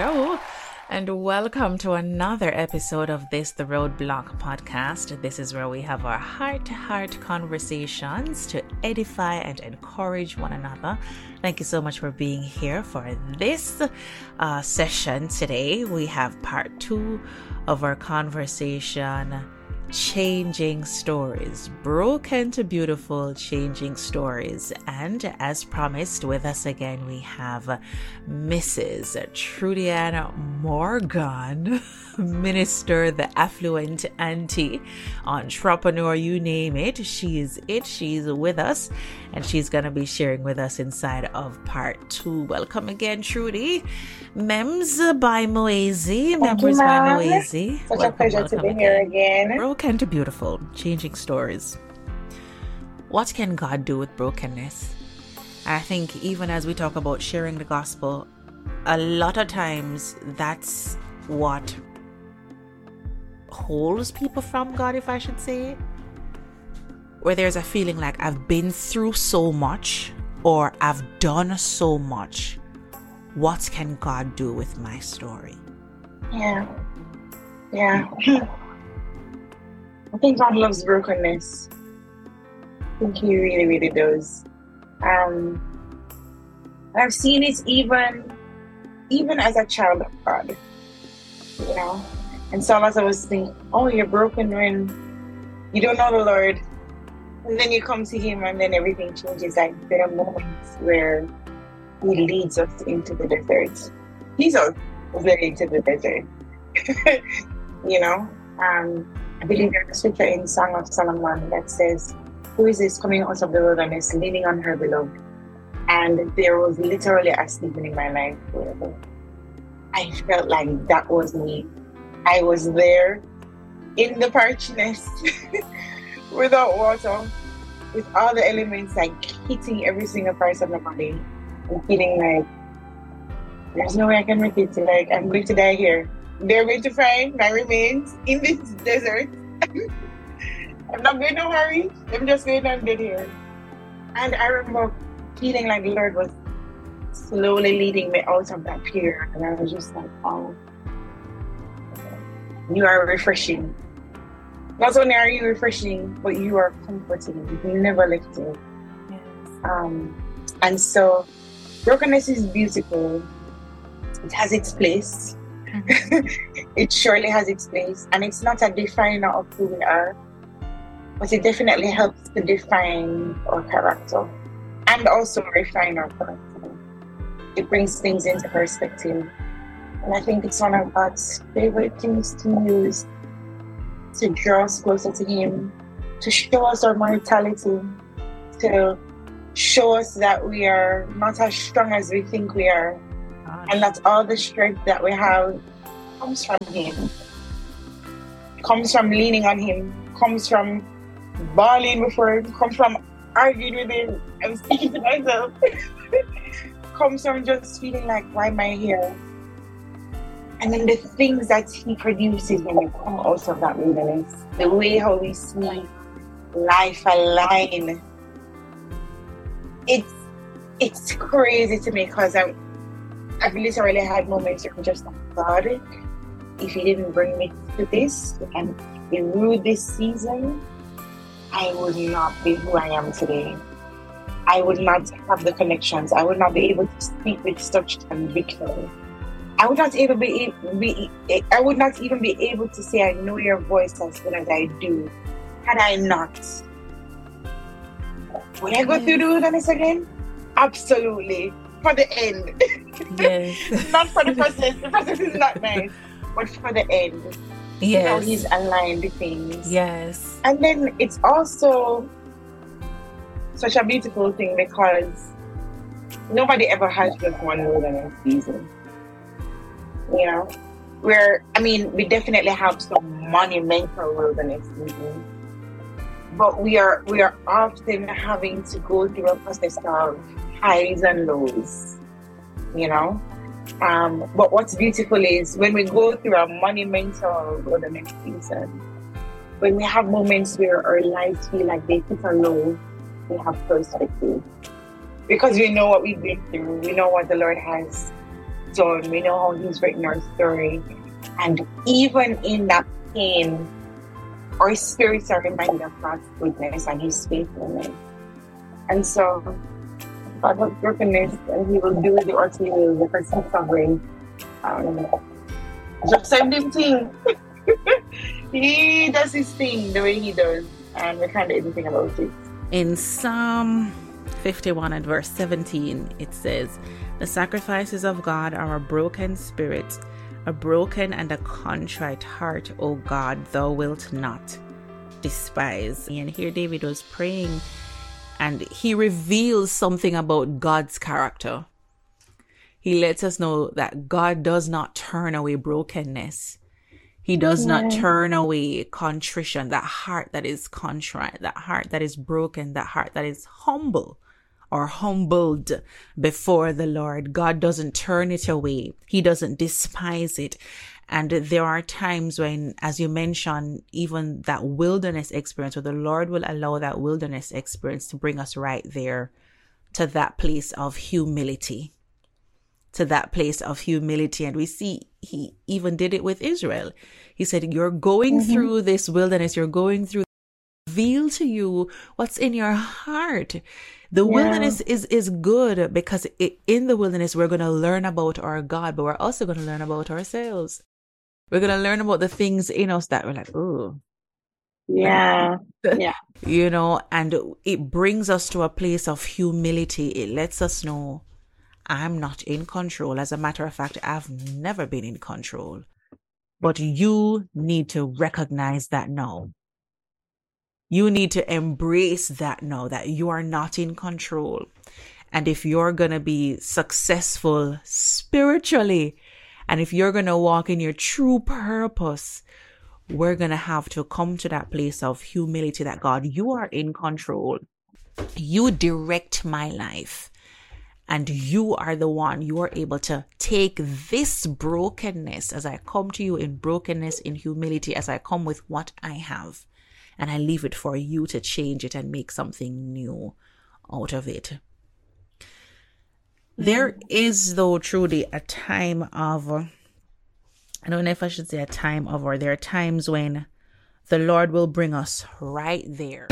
Hello, and welcome to another episode of The Roadblock podcast. This is where we have our heart-to-heart conversations to edify and encourage one another. Thank you so much for being here for this session today. We have part 2 of our conversation, Changing Stories, Broken to Beautiful, Changing Stories. And as promised, with us again, we have Mrs. Trudianne Morgan, minister, the affluent auntie, entrepreneur, you name it. She's with us, and she's going to be sharing with us inside of part 2. Welcome again, Trudy. Mems by Moazy. Members by Moazy. Such a pleasure to be here again. Broken to Beautiful, Changing Stories. What can God do with brokenness? I think even as we talk about sharing the gospel, a lot of times that's what holds people from God, if I should say. Where there's a feeling like I've been through so much or I've done so much. What can God do with my story? Yeah. I think God loves brokenness. I think He really, really does. I've seen it even as a child of God, you know. And so as I was thinking, oh, you're broken when you don't know the Lord. And then you come to Him and then everything changes. Like there are moments where He leads us into the desert. He's us led into the desert. You know? I believe there's a scripture in Song of Solomon that says, who is this coming out of the wilderness, leaning on her beloved? And there was literally a season in my life where I felt like that was me. I was there in the parchness without water, with all the elements like hitting every single part of my body and feeling like there's no way I can make it. Like I'm going to die here. They're going to find my remains in this desert. I'm not going to hurry. I'm just going to dead here. And I remember feeling like the Lord was slowly leading me out of that period. And I was just like, oh, you are refreshing. Not only are you refreshing, but you are comforting. You never left it. Yes. And so brokenness is beautiful. It has its place. It surely has its place, and it's not a definer of who we are, but it definitely helps to define our character and also refine our character. It brings things into perspective, and I think it's one of God's favorite things to use to draw us closer to Him, to show us our mortality, to show us that we are not as strong as we think we are. And that all the strength that we have comes from Him, comes from leaning on Him, comes from bawling before Him, comes from arguing with Him. I'm speaking to myself. Comes from just feeling like, why am I here? And then the things that He produces when we come out of that wilderness, the way how we see life align, it's crazy to me because I've literally had moments where I'm just like, God, if You didn't bring me to this and through this season, I would not be who I am today. I would not have the connections. I would not be able to speak with such conviction. I would not even be able to say I know Your voice as well as I do, had I not. Would I go through the wilderness again? Absolutely. For the end. Yes. Not for the process. The process is not nice. But for the end. Yes. How He's aligned things. Yes. And then it's also such a beautiful thing because nobody ever has just one wilderness season. You know? We definitely have some monumental wilderness seasons. But we are often having to go through a process of highs and lows, you know. But what's beautiful is when we go through a monumental wilderness season, when we have moments where our lives feel like they hit a low, we have perspective. Because we know what we've been through, we know what the Lord has done. We know how He's written our story. And even in that pain, our spirits are reminded of God's goodness and His faithfulness. And so, God has brokenness, and He will do the what He will because He's sovereign. Just same thing. He does His thing the way He does, and we can't do anything about it. In Psalm 51 and verse 17, it says, "The sacrifices of God are a broken spirit, a broken and a contrite heart, O God, thou wilt not despise." And here David was praying, and he reveals something about God's character. He lets us know that God does not turn away brokenness. He does not turn away contrition, that heart that is contrite, that heart that is broken, that heart that is humble or humbled before the Lord. God doesn't turn it away. He doesn't despise it. And there are times when, as you mentioned, even that wilderness experience, where the Lord will allow that wilderness experience to bring us right there to that place of humility. To that place of humility. And we see He even did it with Israel. He said, you're going through this wilderness, you're going through, reveal to you what's in your heart. The wilderness is good because in the wilderness, we're going to learn about our God, but we're also going to learn about ourselves. We're going to learn about the things in us that we're like, oh. Yeah. You know, and it brings us to a place of humility. It lets us know, I'm not in control. As a matter of fact, I've never been in control. But you need to recognize that now. You need to embrace that now, that you are not in control. And if you're going to be successful spiritually, and if you're going to walk in your true purpose, we're going to have to come to that place of humility that God, you are in control. You direct my life. And you are the one, you are able to take this brokenness as I come to you in brokenness, in humility, as I come with what I have. And I leave it for you to change it and make something new out of it. There is, though, truly a time of, I don't know if I should say a time of, or there are times when the Lord will bring us right there